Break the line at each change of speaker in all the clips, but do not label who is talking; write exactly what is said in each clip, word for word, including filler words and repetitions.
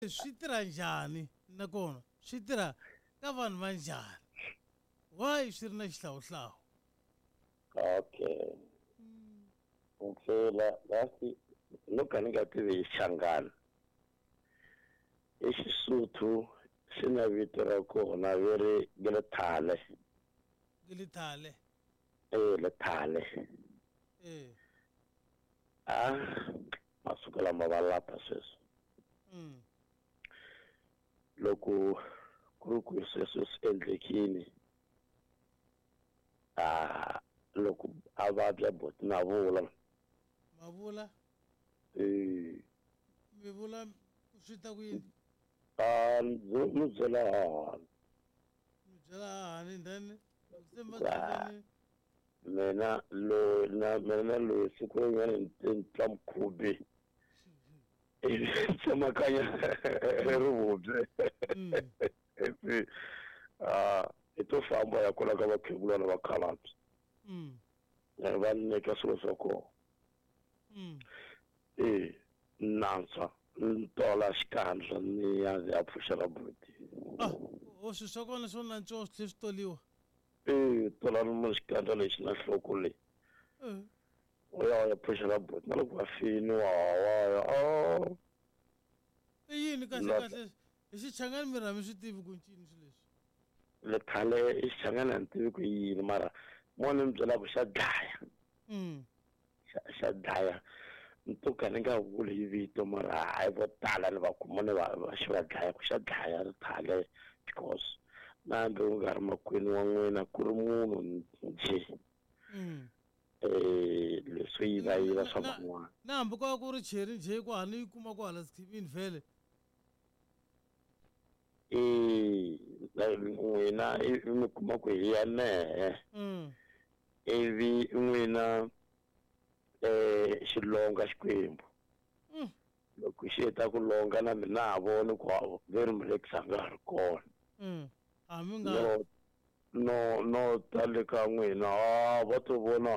swi tirha njhani nakona swi tirha ka vanhu va njhani why swi ri na xihlawuhlawu
okay mfela lasi loko ni nga tivi xangana i Xisuthu xi na vito ra kona veri Gilithale
Gilithale
eh Lethale
eh
ah masuku lama va lapha sweswo
mm
loko ku ri ku sweswo swi endlekile ah loko a vabya boti na vula
mavula
eh
mi vula swi ta ku yini
ah mu byela
mi byela hani ndani se matsani
mina lo na mina lo siku rin'wana ni twa mukhubi tsemakanya rivubye ivi ah i to famba ya kona ka vakhegula na vakhalabye
mm
va nyika swilo swa kona
mm
eh nantswa ntola xikandza ni ya ya pfuxela buti
ah o swi swa kona swo nantswo swi swi toliwa
eh tola ni xikandza lexi na nhloko leyi
eh
oya ya pfuxela buti na loko va fini wa wa oh
i yini kahle kahle hi xichangani mi rhami swi tivi ku ncini swi leswi
Lethale i xangana ni tivi ku yini mara mona mi byela ku xa dlaya
mm
xa dlaya ntuka ni nga vuli hi vito mara hayi vo tala ni va kuma ni va xi va dlaya ku xa dlaya Lethale because nambe u nga ri makwenu wa n'wina ku ri munhu njhe
mm
eh leswi yiva yiva swa van'wana
na hambi ko ku ri cheri nje ku hani yi kuma ku hala skimmini vhele
eh n'wina mi kuma ku hi ya nehe
mm
ivi n'wina eh xilonga xikwembu
mm
loko xi heta ku longa na mina ha voni ku veri mulekisa nga ri kona
mm a mi nga
no no no tale ka n'wina ah va to vona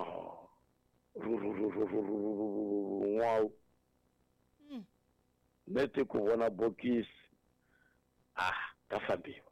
n'wawu
mm
neti ku vona bokisi ah ka fambiwa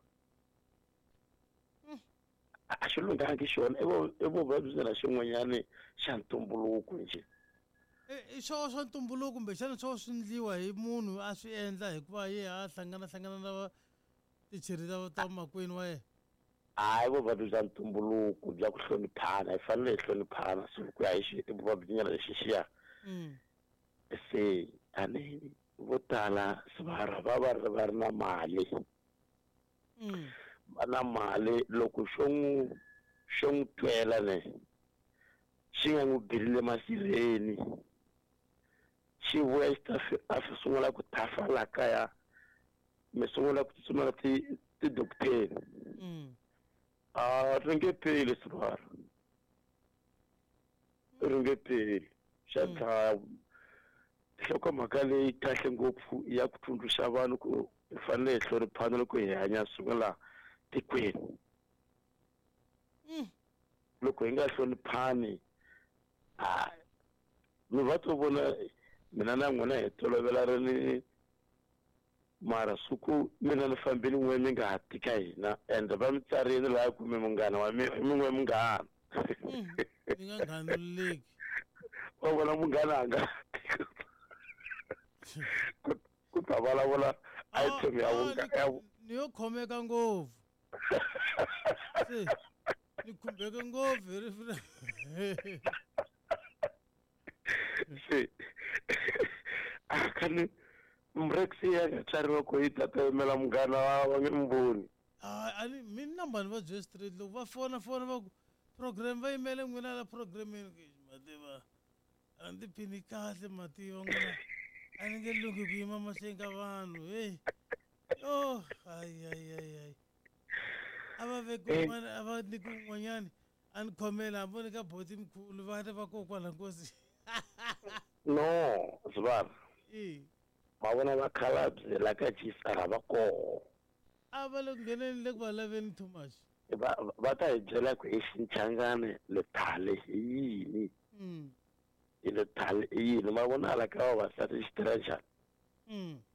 a xi lunghangi xona i vo i vuvabyi na xin'wanyani xa ntumbuluko nje
i swo swa ntumbuluko kumbe xana swo swi ndliwa hi munhu a swi endla hikuva ye a hlangana hlangana na va ticheri ta ta makwenu wa yena
hayi vuvabyi bya ntumbuluko bya ku hloniphana hi fanele hi hloniphana so ku ya hi vuvabyi nyana lexi xiya
mm
se a ni vo tala va va va va ri na mali
mm
va na mali loko xo n'wi xo n'wi twela ne xi nga n'wi birile masirheni xi vuya xi ta a fi sungula ku thafa laha kaya mi sungula ku tsutsumela ti tidokotela
mm
a ri nge pheli swivara ri nge pheli xa dlaya nhlokomhaka leyi kahle ngopfu ya ku tsundzuxa vanhu ku hi fanele hi hloniphana loko hi hanya sungula tikweni
mm
loko hi nga hloniphani a mi va to vona mina na n'wina hi tolovela ri ni mara suku mina ni fambile n'we mi nga ha tika hina ende va mi tsarile laha ku mi munghana wa mi mi n'we munghana
mi nga nghanuleki
va vona munghana a nga ku ta vulavula item ya vunga
ni yo khomeka ngopfu se ni khumbeka ngopfu hi ri
se a khani mrexi ya nga tsariwa ku yi tata yimela munghana wa nge mboni
a ni mi namba ni va byele straight loko va fona fona va ku program va yimele n'wina la programmeni mativa a ni tiphini kahle mativa n'wina a ni nge lungi ku yima mahlweni ka vanhu hey oh ay ay ay ay a va veke un'wana a va nyiki un'wanyani a ni khomela hamboni ka boti mkhulu va ta va kokwala nkosi
no zwar
e
ma vona vakhalabye la ka jisara va koho
a va le ku ngheneni le ku va laveni too much
va va ta hi byela ku hi xinchangane Lethale hi yini
mm
hi Lethale hi yini ma vona la ka vavasati xi tirha njhani
mm